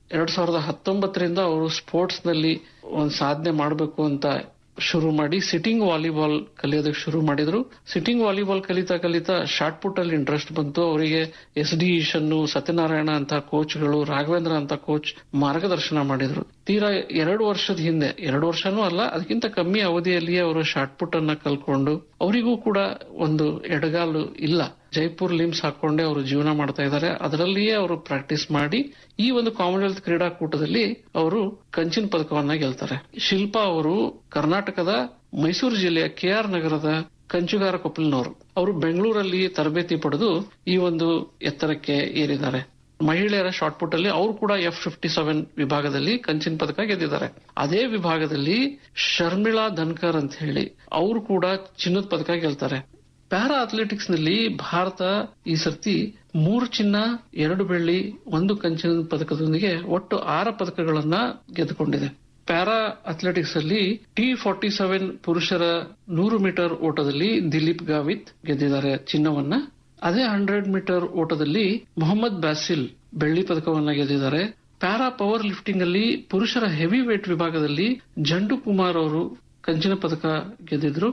2019ರಿಂದ ಅವರು ಸ್ಪೋರ್ಟ್ಸ್ ನಲ್ಲಿ ಒಂದು ಸಾಧನೆ ಮಾಡಬೇಕು ಅಂತ ಶುರು ಮಾಡಿ ಸಿಟ್ಟಿಂಗ್ ವಾಲಿಬಾಲ್ ಕಲಿಯೋದಕ್ಕೆ ಶುರು ಮಾಡಿದ್ರು. ಸಿಟ್ಟಿಂಗ್ ವಾಲಿಬಾಲ್ ಕಲಿತಾ ಶಾರ್ಟ್ ಪುಟ್ ಅಲ್ಲಿ ಇಂಟ್ರೆಸ್ಟ್ ಬಂತು ಅವರಿಗೆ. SD ಈಶನ್ನು, ಸತ್ಯನಾರಾಯಣ ಅಂತ ಕೋಚ್ಗಳು, ರಾಘವೇಂದ್ರ ಅಂತ ಕೋಚ್ ಮಾರ್ಗದರ್ಶನ ಮಾಡಿದ್ರು. ತೀರಾ 2 ವರ್ಷದ ಹಿಂದೆ, 2 ವರ್ಷನೂ ಅಲ್ಲ ಅದಕ್ಕಿಂತ ಕಮ್ಮಿ ಅವಧಿಯಲ್ಲಿಯೇ ಅವರು ಶಾರ್ಟ್ ಪುಟ್ ಅನ್ನ ಕಲ್ಕೊಂಡು, ಅವರಿಗೂ ಕೂಡ ಒಂದು ಎಡಗಾಲು ಇಲ್ಲ, ಜೈಪುರ್ ಲಿಮ್ಸ್ ಹಾಕೊಂಡೆ ಅವರು ಜೀವನ ಮಾಡ್ತಾ ಇದ್ದಾರೆ. ಅದರಲ್ಲಿಯೇ ಅವರು ಪ್ರಾಕ್ಟೀಸ್ ಮಾಡಿ ಈ ಒಂದು ಕಾಮನ್ವೆಲ್ತ್ ಕ್ರೀಡಾಕೂಟದಲ್ಲಿ ಅವರು ಕಂಚಿನ ಪದಕವನ್ನ ಗೆಲ್ತಾರೆ. ಶಿಲ್ಪಾ ಅವರು ಕರ್ನಾಟಕದ ಮೈಸೂರು ಜಿಲ್ಲೆಯ KR ನಗರದ ಕಂಚುಗಾರ ಕೊಪ್ಪಲಿನವರು. ಅವರು ಬೆಂಗಳೂರಲ್ಲಿ ತರಬೇತಿ ಪಡೆದು ಈ ಒಂದು ಎತ್ತರಕ್ಕೆ ಏರಿದ್ದಾರೆ. ಮಹಿಳೆಯರ ಶಾರ್ಟ್ ಪುಟ್ ಅಲ್ಲಿ ಅವರು ಕೂಡ F57 ವಿಭಾಗದಲ್ಲಿ ಕಂಚಿನ ಪದಕ ಗೆದ್ದಿದ್ದಾರೆ. ಅದೇ ವಿಭಾಗದಲ್ಲಿ ಶರ್ಮಿಳಾ ಧನ್ಕರ್ ಅಂತ ಹೇಳಿ ಅವರು ಕೂಡ ಚಿನ್ನದ ಪದಕ ಗೆಲ್ತಾರೆ. ಪ್ಯಾರಾ ಅಥ್ಲೆಟಿಕ್ಸ್ ನಲ್ಲಿ ಭಾರತ ಈ ಸರ್ತಿ 3 ಚಿನ್ನ, 2 ಬೆಳ್ಳಿ, 1 ಕಂಚಿನ ಪದಕದೊಂದಿಗೆ ಒಟ್ಟು 6 ಪದಕಗಳನ್ನ ಗೆದ್ದುಕೊಂಡಿದೆ. ಪ್ಯಾರಾ ಅಥ್ಲೆಟಿಕ್ಸ್ ಅಲ್ಲಿ T47 ಪುರುಷರ 100 ಮೀಟರ್ ಓಟದಲ್ಲಿ ದಿಲೀಪ್ ಗಾವಿತ್ ಗೆದ್ದಿದ್ದಾರೆ ಚಿನ್ನವನ್ನ. ಅದೇ 100 ಮೀಟರ್ ಓಟದಲ್ಲಿ ಮೊಹಮ್ಮದ್ ಬಾಸಿಲ್ ಬೆಳ್ಳಿ ಪದಕವನ್ನ ಗೆದ್ದಿದ್ದಾರೆ. ಪ್ಯಾರಾ ಪವರ್ ಲಿಫ್ಟಿಂಗ್ ಅಲ್ಲಿ ಪುರುಷರ ಹೆವಿ ವೇಟ್ ವಿಭಾಗದಲ್ಲಿ ಜಂಡು ಕುಮಾರ್ ಅವರು ಕಂಚಿನ ಪದಕ ಗೆದ್ದಿದ್ರು.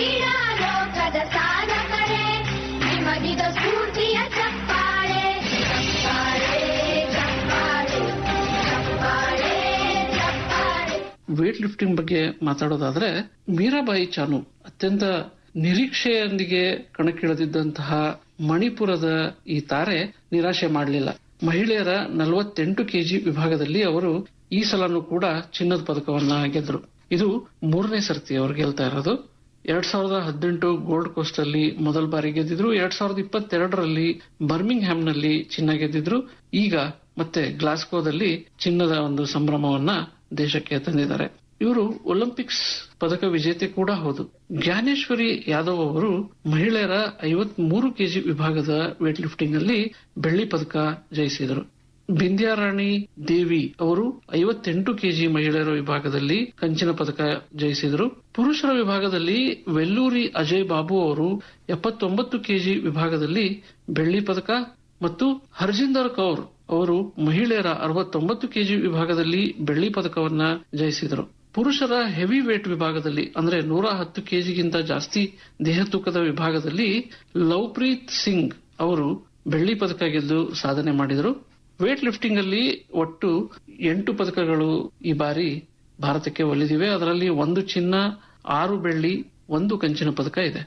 ವೇಟ್ ಲಿಫ್ಟಿಂಗ್ ಬಗ್ಗೆ ಮಾತಾಡೋದಾದ್ರೆ ಮೀರಾಬಾಯಿ ಚಾನು ಅತ್ಯಂತ ನಿರೀಕ್ಷೆಯೊಂದಿಗೆ ಕಣಕ್ಕಿಳಿದಿದ್ದಂತಹ ಮಣಿಪುರದ ಈ ತಾರೆ ನಿರಾಶೆ ಮಾಡಲಿಲ್ಲ. ಮಹಿಳೆಯರ 48 ಕೆಜಿ ವಿಭಾಗದಲ್ಲಿ ಅವರು ಈ ಸಲನೂ ಕೂಡ ಚಿನ್ನದ ಪದಕವನ್ನ ಗೆದ್ರು. ಇದು 3ನೇ ಸರ್ತಿ ಅವರು ಗೆಲ್ತಾ ಇರೋದು. 2018 ಗೋಲ್ಡ್ ಕೋಸ್ಟ್ ಅಲ್ಲಿ ಮೊದಲ ಬಾರಿ ಗೆದ್ದಿದ್ರು. 2022ರಲ್ಲಿ ಬರ್ಮಿಂಗ್ ಹ್ಯಾಮ್ ನಲ್ಲಿ ಚಿನ್ನ ಗೆದ್ದಿದ್ರು. ಈಗ ಮತ್ತೆ ಗ್ಲಾಸ್ಗೋದಲ್ಲಿ ಚಿನ್ನದ ಒಂದು ಸಂಭ್ರಮವನ್ನ ದೇಶಕ್ಕೆ ತಂದಿದ್ದಾರೆ. ಇವರು ಒಲಿಂಪಿಕ್ಸ್ ಪದಕ ವಿಜೇತೆ ಕೂಡ ಹೌದು. ಜ್ಞಾನೇಶ್ವರಿ ಯಾದವ್ ಅವರು ಮಹಿಳೆಯರ 53 ಕೆಜಿ ವಿಭಾಗದ ವೇಟ್ ಲಿಫ್ಟಿಂಗ್ ಅಲ್ಲಿ ಬೆಳ್ಳಿ ಪದಕ ಜಯಿಸಿದರು. ಬಿಂದ್ಯಾರಾಣಿ ದೇವಿ ಅವರು 58 ಕೆಜಿ ಮಹಿಳೆಯರ ವಿಭಾಗದಲ್ಲಿ ಕಂಚಿನ ಪದಕ ಜಯಿಸಿದರು. ಪುರುಷರ ವಿಭಾಗದಲ್ಲಿ ವೆಲ್ಲೂರಿ ಅಜಯ್ ಬಾಬು ಅವರು 79 ಕೆಜಿ ವಿಭಾಗದಲ್ಲಿ ಬೆಳ್ಳಿ ಪದಕ ಮತ್ತು ಹರ್ಜಿಂದರ್ ಕೌರ್ ಅವರು ಮಹಿಳೆಯರ 69 ಕೆಜಿ ವಿಭಾಗದಲ್ಲಿ ಬೆಳ್ಳಿ ಪದಕವನ್ನ ಜಯಿಸಿದರು. ಪುರುಷರ ಹೆವಿ ವೇಟ್ ವಿಭಾಗದಲ್ಲಿ ಅಂದ್ರೆ 110 ಕೆಜಿಗಿಂತ ಜಾಸ್ತಿ ದೇಹ ತೂಕದ ವಿಭಾಗದಲ್ಲಿ ಲವ್ಪ್ರೀತ್ ಸಿಂಗ್ ಅವರು ಬೆಳ್ಳಿ ಪದಕ ಗೆದ್ದು ಸಾಧನೆ ಮಾಡಿದರು. ವೇಟ್ ಲಿಫ್ಟಿಂಗ್ ಅಲ್ಲಿ ಒಟ್ಟು 8 ಪದಕಗಳು ಈ ಬಾರಿ ಭಾರತಕ್ಕೆ ಒಲಿದಿವೆ. ಅದರಲ್ಲಿ 1 ಚಿನ್ನ, 6 ಬೆಳ್ಳಿ, 1 ಕಂಚಿನ ಪದಕ ಇದೆ.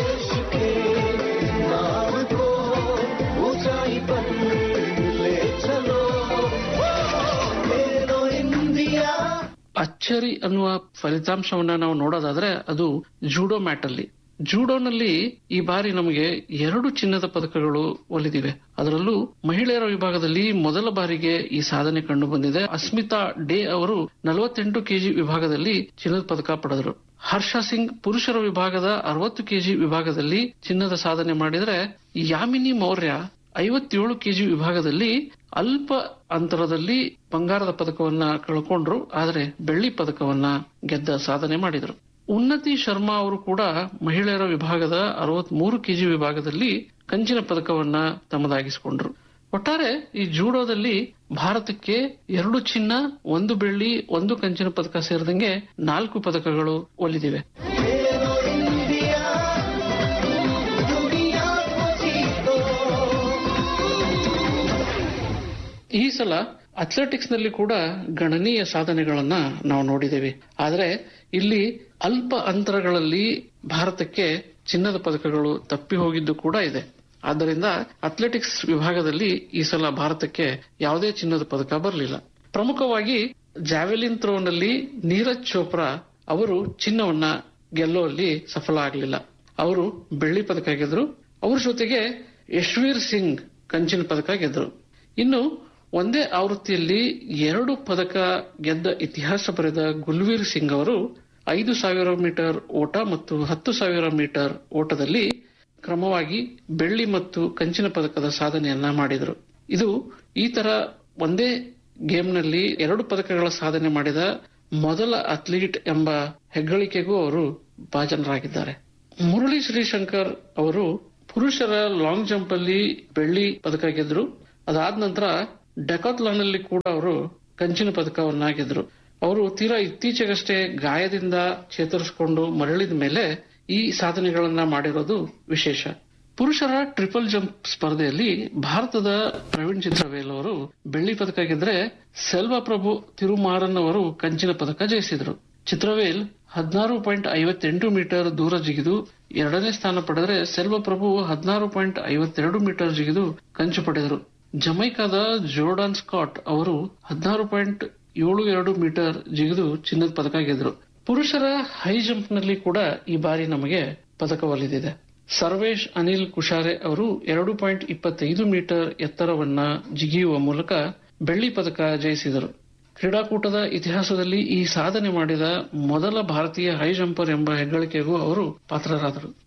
ಅಚ್ಚರಿ ಅನ್ನುವ ಫಲಿತಾಂಶವನ್ನ ನಾವು ನೋಡೋದಾದ್ರೆ ಅದು ಜೂಡೋ ಮ್ಯಾಟ್ ಅಲ್ಲಿ. ಜೂಡೋನಲ್ಲಿ ಈ ಬಾರಿ ನಮಗೆ 2 ಚಿನ್ನದ ಪದಕಗಳು ಒಲಿದಿವೆ. ಅದರಲ್ಲೂ ಮಹಿಳೆಯರ ವಿಭಾಗದಲ್ಲಿ ಮೊದಲ ಬಾರಿಗೆ ಈ ಸಾಧನೆ ಕಂಡು ಬಂದಿದೆ. ಅಸ್ಮಿತಾ ಡೇ ಅವರು 48 ಕೆಜಿ ವಿಭಾಗದಲ್ಲಿ ಚಿನ್ನದ ಪದಕ ಪಡೆದರು. ಹರ್ಷ ಸಿಂಗ್ ಪುರುಷರ ವಿಭಾಗದ 60 ಕೆಜಿ ವಿಭಾಗದಲ್ಲಿ ಚಿನ್ನದ ಸಾಧನೆ ಮಾಡಿದರೆ, ಯಾಮಿನಿ ಮೌರ್ಯ 57 ಕೆಜಿ ವಿಭಾಗದಲ್ಲಿ ಅಲ್ಪ ಅಂತರದಲ್ಲಿ ಬಂಗಾರದ ಪದಕವನ್ನ ಕಳ್ಕೊಂಡ್ರು. ಆದರೆ ಬೆಳ್ಳಿ ಪದಕವನ್ನ ಗೆದ್ದ ಸಾಧನೆ ಮಾಡಿದರು. ಉನ್ನತಿ ಶರ್ಮಾ ಅವರು ಕೂಡ ಮಹಿಳೆಯರ ವಿಭಾಗದ 63 ಕೆಜಿ ವಿಭಾಗದಲ್ಲಿ ಕಂಚಿನ ಪದಕವನ್ನ ತಮ್ಮದಾಗಿಸಿಕೊಂಡ್ರು. ಒಟ್ಟಾರೆ ಈ ಜೂಡೋದಲ್ಲಿ ಭಾರತಕ್ಕೆ 2 ಚಿನ್ನ, 1 ಬೆಳ್ಳಿ, 1 ಕಂಚಿನ ಪದಕ ಸೇರಿದಂಗೆ 4 ಪದಕಗಳು ಒಲಿದಿವೆ. ಈ ಸಲ ಅಥ್ಲೆಟಿಕ್ಸ್ ನಲ್ಲಿ ಕೂಡ ಗಣನೀಯ ಸಾಧನೆಗಳನ್ನ ನಾವು ನೋಡಿದ್ದೇವೆ. ಆದರೆ ಇಲ್ಲಿ ಅಲ್ಪ ಅಂತರಗಳಲ್ಲಿ ಭಾರತಕ್ಕೆ ಚಿನ್ನದ ಪದಕಗಳು ತಪ್ಪಿ ಹೋಗಿದ್ದು ಕೂಡ ಇದೆ. ಆದ್ದರಿಂದ ಅಥ್ಲೆಟಿಕ್ಸ್ ವಿಭಾಗದಲ್ಲಿ ಈ ಸಲ ಭಾರತಕ್ಕೆ ಯಾವುದೇ ಚಿನ್ನದ ಪದಕ ಬರಲಿಲ್ಲ. ಪ್ರಮುಖವಾಗಿ ಜಾವೆಲಿನ್ ಥ್ರೋನಲ್ಲಿ ನೀರಜ್ ಚೋಪ್ರಾ ಅವರು ಚಿನ್ನವನ್ನ ಗೆಲ್ಲುವಲ್ಲಿ ಸಫಲ ಆಗಲಿಲ್ಲ. ಅವರು ಬೆಳ್ಳಿ ಪದಕ ಗೆದ್ರು. ಅವರ ಜೊತೆಗೆ ಯಶ್ವೀರ್ ಸಿಂಗ್ ಕಂಚಿನ ಪದಕ ಗೆದ್ರು. ಇನ್ನು ಒಂದೇ ಆವೃತ್ತಿಯಲ್ಲಿ 2 ಪದಕ ಗೆದ್ದ ಇತಿಹಾಸ ಬರೆದ ಗುಲ್ವೀರ್ ಸಿಂಗ್ ಅವರು 5,000 ಮೀಟರ್ ಓಟ ಮತ್ತು 10,000 ಮೀಟರ್ ಓಟದಲ್ಲಿ ಕ್ರಮವಾಗಿ ಬೆಳ್ಳಿ ಮತ್ತು ಕಂಚಿನ ಪದಕದ ಸಾಧನೆಯನ್ನ ಮಾಡಿದರು. ಇದು ಈ ತರ ಒಂದೇ ಗೇಮ್ನಲ್ಲಿ 2 ಪದಕಗಳ ಸಾಧನೆ ಮಾಡಿದ ಮೊದಲ ಅಥ್ಲೀಟ್ ಎಂಬ ಹೆಗ್ಗಳಿಕೆಗೂ ಅವರು ಭಾಜನರಾಗಿದ್ದಾರೆ. ಮುರಳಿ ಶ್ರೀಶಂಕರ್ ಅವರು ಪುರುಷರ ಲಾಂಗ್ ಜಂಪ್ ಅಲ್ಲಿ ಬೆಳ್ಳಿ ಪದಕ ಗೆದ್ರು. ಅದಾದ ನಂತರ ಡೆಕಾಥ್ಲಾನ್ ಅಲ್ಲಿ ಕೂಡ ಅವರು ಕಂಚಿನ ಪದಕವನ್ನಾಗಿದ್ರು. ಅವರು ತೀರಾ ಇತ್ತೀಚೆಗಷ್ಟೇ ಗಾಯದಿಂದ ಚೇತರಿಸಿಕೊಂಡು ಮರಳಿದ ಮೇಲೆ ಈ ಸಾಧನೆಗಳನ್ನ ಮಾಡಿರೋದು ವಿಶೇಷ. ಪುರುಷರ ಟ್ರಿಪಲ್ ಜಂಪ್ ಸ್ಪರ್ಧೆಯಲ್ಲಿ ಭಾರತದ ಪ್ರವೀಣ್ ಚಿತ್ರವೇಲ್ ಅವರು ಬೆಳ್ಳಿ ಪದಕ ಗೆದ್ರೆ ಸೆಲ್ವ ಪ್ರಭು ತಿರುಮಾರನ್ ಅವರು ಕಂಚಿನ ಪದಕ ಜಯಿಸಿದ್ರು. ಚಿತ್ರವೇಲ್ 16.58 ಮೀಟರ್ ದೂರ ಜಿಗಿದು ಎರಡನೇ ಸ್ಥಾನ ಪಡೆದರೆ ಸೆಲ್ವ ಪ್ರಭು 16.52 ಮೀಟರ್ ಜಿಗಿದು ಕಂಚು ಪಡೆದರು. ಜಮೈಕಾದ ಜೋರ್ಡಾನ್ ಸ್ಕಾಟ್ ಅವರು 16.72 ಮೀಟರ್ ಜಿಗಿದು ಚಿನ್ನದ ಪದಕ ಗೆದ್ರು. ಪುರುಷರ ಹೈ ಜಂಪ್ ನಲ್ಲಿ ಕೂಡ ಈ ಬಾರಿ ನಮಗೆ ಪದಕ ಒಲಿದಿದೆ. ಸರ್ವೇಶ್ ಅನಿಲ್ ಕುಶಾರೆ ಅವರು 2.25 ಮೀಟರ್ ಎತ್ತರವನ್ನ ಜಿಗಿಯುವ ಮೂಲಕ ಬೆಳ್ಳಿ ಪದಕ ಜಯಿಸಿದರು. ಕ್ರೀಡಾಕೂಟದ ಇತಿಹಾಸದಲ್ಲಿ ಈ ಸಾಧನೆ ಮಾಡಿದ ಮೊದಲ ಭಾರತೀಯ ಹೈ ಜಂಪರ್ ಎಂಬ ಹೆಗ್ಗಳಿಕೆಗೂ ಅವರು ಪಾತ್ರರಾದರು.